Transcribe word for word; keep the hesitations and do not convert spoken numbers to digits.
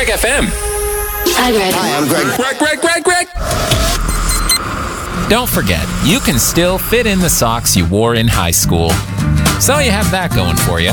Greg F M. Hi, Greg. Hi, I'm Greg. Greg, Greg, Greg, Greg. Don't forget, you can still fit in the socks you wore in high school. So you have that going for you.